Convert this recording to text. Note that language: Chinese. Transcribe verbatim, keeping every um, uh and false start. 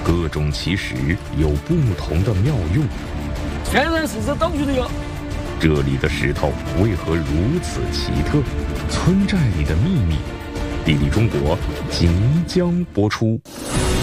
各种奇石有不同的妙用。 天然石子到处都有。 这里的石头为何如此奇特？村寨里的秘密，地理中国即将播出。